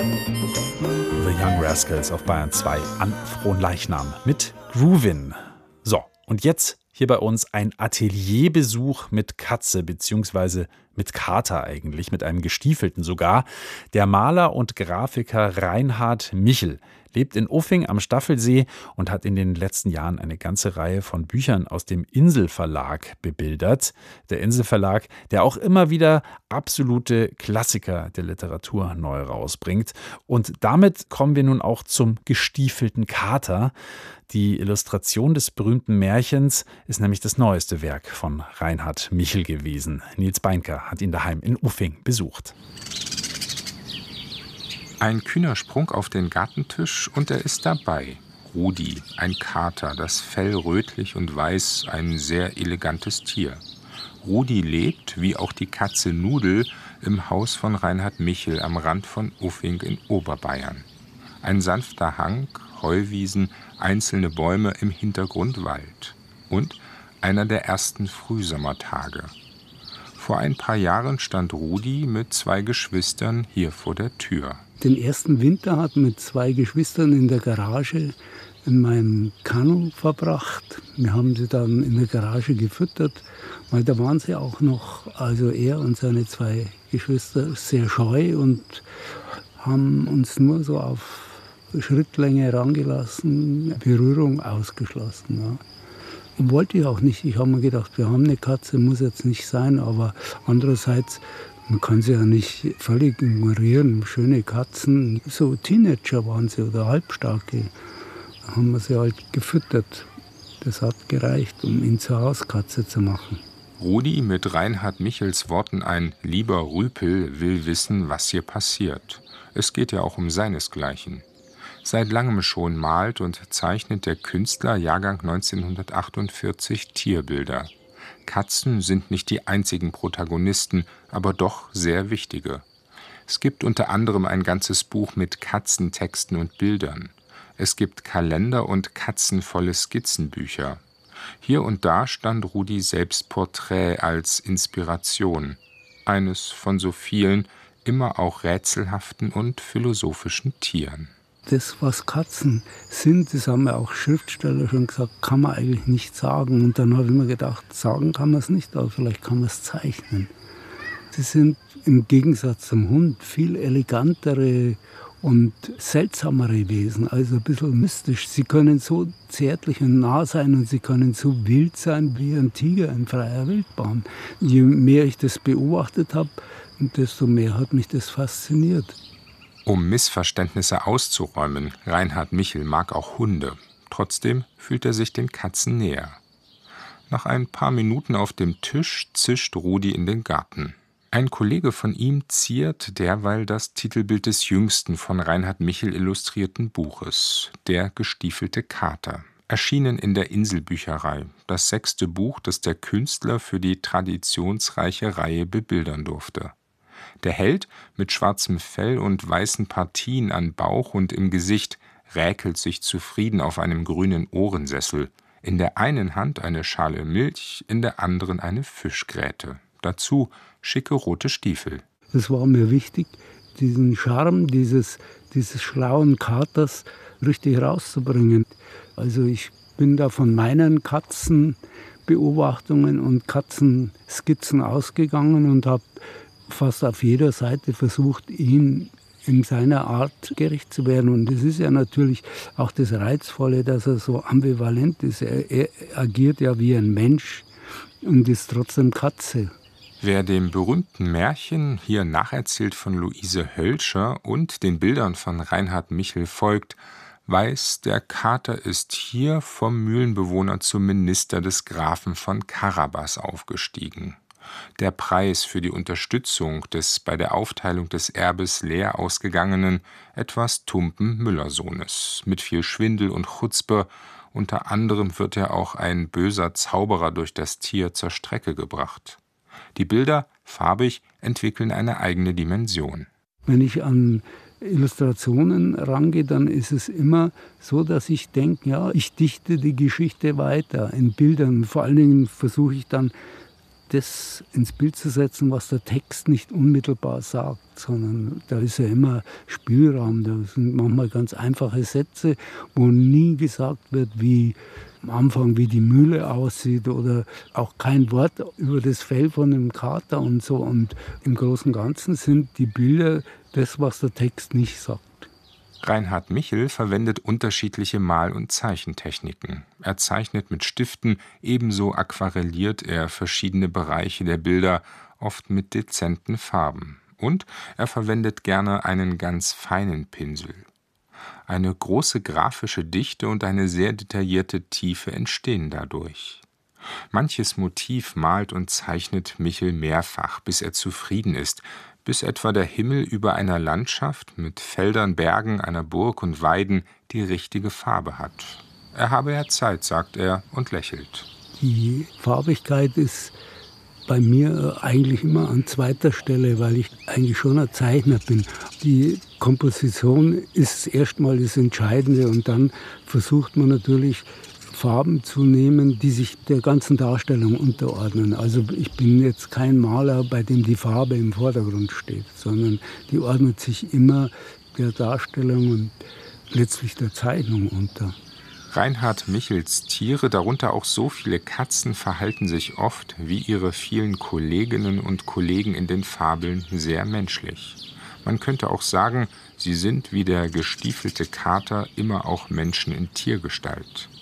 The Young Rascals auf Bayern 2 an Fronleichnam mit Groovin. So, und jetzt hier bei uns ein Atelierbesuch mit Katze, beziehungsweise mit Kater eigentlich, mit einem Gestiefelten sogar. Der Maler und Grafiker Reinhard Michel lebt in Uffing am Staffelsee und hat in den letzten Jahren eine ganze Reihe von Büchern aus dem Insel-Verlag bebildert. Der Insel-Verlag, der auch immer wieder absolute Klassiker der Literatur neu rausbringt. Und damit kommen wir nun auch zum gestiefelten Kater. Die Illustration des berühmten Märchens ist nämlich das neueste Werk von Reinhard Michel gewesen. Nils Beinker hat ihn daheim in Uffing besucht. Ein kühner Sprung auf den Gartentisch und er ist dabei. Rudi, ein Kater, das Fell rötlich und weiß, ein sehr elegantes Tier. Rudi lebt, wie auch die Katze Nudel, im Haus von Reinhard Michel am Rand von Uffing in Oberbayern. Ein sanfter Hang, Heuwiesen, einzelne Bäume, im Hintergrund Wald. Und einer der ersten Frühsommertage. Vor ein paar Jahren stand Rudi mit 2 Geschwistern hier vor der Tür. Den ersten Winter hat mit 2 Geschwistern in der Garage in meinem Kanu verbracht. Wir haben sie dann in der Garage gefüttert, weil da waren sie auch noch, also er und seine 2 Geschwister, sehr scheu und haben uns nur so auf Schrittlänge herangelassen, Berührung ausgeschlossen. Ja. Und wollte ich auch nicht. Ich habe mir gedacht, wir haben eine Katze, muss jetzt nicht sein, aber andererseits, man kann sie ja nicht völlig ignorieren. Schöne Katzen, so Teenager waren sie oder Halbstarke. Da haben wir sie halt gefüttert. Das hat gereicht, um ihn zur Hauskatze zu machen. Rudi, mit Reinhard Michels Worten ein lieber Rüpel, will wissen, was hier passiert. Es geht ja auch um seinesgleichen. Seit langem schon malt und zeichnet der Künstler Jahrgang 1948 Tierbilder. Katzen sind nicht die einzigen Protagonisten, aber doch sehr wichtige. Es gibt unter anderem ein ganzes Buch mit Katzentexten und Bildern. Es gibt Kalender und katzenvolle Skizzenbücher. Hier und da stand Rudi Selbstporträt als Inspiration. Eines von so vielen, immer auch rätselhaften und philosophischen Tieren. Das, was Katzen sind, das haben ja auch Schriftsteller schon gesagt, kann man eigentlich nicht sagen. Und dann habe ich mir gedacht, sagen kann man es nicht, aber vielleicht kann man es zeichnen. Sie sind im Gegensatz zum Hund viel elegantere und seltsamere Wesen, also ein bisschen mystisch. Sie können so zärtlich und nah sein und sie können so wild sein wie ein Tiger in freier Wildbahn. Je mehr ich das beobachtet habe, desto mehr hat mich das fasziniert. Um Missverständnisse auszuräumen, Reinhard Michel mag auch Hunde. Trotzdem fühlt er sich den Katzen näher. Nach ein paar Minuten auf dem Tisch zischt Rudi in den Garten. Ein Kollege von ihm ziert derweil das Titelbild des jüngsten von Reinhard Michel illustrierten Buches, Der gestiefelte Kater. Erschienen in der Inselbücherei, das 6. Buch, das der Künstler für die traditionsreiche Reihe bebildern durfte. Der Held mit schwarzem Fell und weißen Partien an Bauch und im Gesicht räkelt sich zufrieden auf einem grünen Ohrensessel. In der einen Hand eine Schale Milch, in der anderen eine Fischgräte. Dazu schicke rote Stiefel. Es war mir wichtig, diesen Charme dieses schlauen Katers richtig rauszubringen. Also ich bin da von meinen Katzenbeobachtungen und Katzenskizzen ausgegangen und habe fast auf jeder Seite versucht, ihn in seiner Art gerecht zu werden. Und das ist ja natürlich auch das Reizvolle, dass er so ambivalent ist. Er agiert ja wie ein Mensch und ist trotzdem Katze. Wer dem berühmten Märchen, hier nacherzählt von Luise Hölscher, und den Bildern von Reinhard Michel folgt, weiß, der Kater ist hier vom Mühlenbewohner zum Minister des Grafen von Carabas aufgestiegen. Der Preis für die Unterstützung des bei der Aufteilung des Erbes leer ausgegangenen, etwas tumpen Müllersohnes. Mit viel Schwindel und Chutzpe, unter anderem wird er auch ein böser Zauberer durch das Tier zur Strecke gebracht. Die Bilder, farbig, entwickeln eine eigene Dimension. Wenn ich an Illustrationen rangehe, dann ist es immer so, dass ich denke, ja, ich dichte die Geschichte weiter in Bildern. Vor allen Dingen versuche ich dann das ins Bild zu setzen, was der Text nicht unmittelbar sagt, sondern da ist ja immer Spielraum. Da sind manchmal ganz einfache Sätze, wo nie gesagt wird, wie am Anfang, wie die Mühle aussieht oder auch kein Wort über das Fell von einem Kater und so. Und im Großen und Ganzen sind die Bilder das, was der Text nicht sagt. Reinhard Michel verwendet unterschiedliche Mal- und Zeichentechniken. Er zeichnet mit Stiften, ebenso aquarelliert er verschiedene Bereiche der Bilder, oft mit dezenten Farben. Und er verwendet gerne einen ganz feinen Pinsel. Eine große grafische Dichte und eine sehr detaillierte Tiefe entstehen dadurch. Manches Motiv malt und zeichnet Michel mehrfach, bis er zufrieden ist, bis etwa der Himmel über einer Landschaft mit Feldern, Bergen, einer Burg und Weiden die richtige Farbe hat. Er habe ja Zeit, sagt er und lächelt. Die Farbigkeit ist bei mir eigentlich immer an zweiter Stelle, weil ich eigentlich schon ein Zeichner bin. Die Komposition ist erstmal das Entscheidende und dann versucht man natürlich Farben zu nehmen, die sich der ganzen Darstellung unterordnen. Also ich bin jetzt kein Maler, bei dem die Farbe im Vordergrund steht, sondern die ordnet sich immer der Darstellung und letztlich der Zeichnung unter. Reinhard Michels Tiere, darunter auch so viele Katzen, verhalten sich oft, wie ihre vielen Kolleginnen und Kollegen in den Fabeln, sehr menschlich. Man könnte auch sagen, sie sind wie der gestiefelte Kater immer auch Menschen in Tiergestalt.